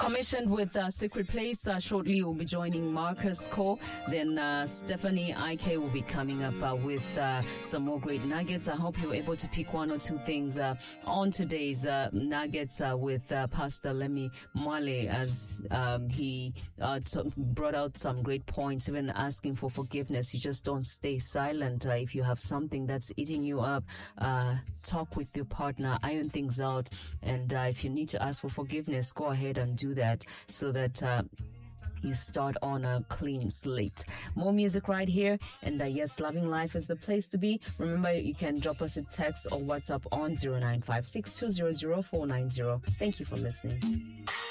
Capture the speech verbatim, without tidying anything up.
Commissioned with uh, Secret Place. Uh, shortly, we'll be joining Marcus Core. Then uh, Stephanie I K will be coming up uh, with uh, some more great nuggets. I hope you're able to pick one or two things uh, on today's uh, nuggets uh, with uh, Pastor Lemmy Mwale, as um, he uh, t- brought out some great points, even asking for forgiveness. You just don't stay silent. Uh, if you have something that's eating you up, uh, talk with your partner, iron things out. And uh, if you need to ask for forgiveness, go ahead and do that, so that uh, you start on a clean slate. More music right here. And uh, yes, Loving Life is the place to be. Remember, you can drop us a text or WhatsApp on zero nine five six two zero zero four nine zero. Thank you for listening.